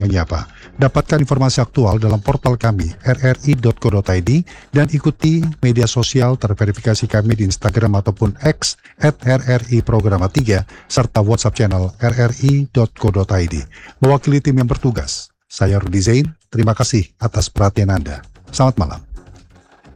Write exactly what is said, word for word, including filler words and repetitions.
menyapa. Dapatkan informasi aktual dalam portal kami r r i dot co dot i d dan ikuti media sosial terverifikasi kami di Instagram ataupun X at r r i programa tiga serta WhatsApp channel r r i dot co dot i d. Mewakili tim yang bertugas, saya Rudi Zain, terima kasih atas perhatian Anda. Selamat malam.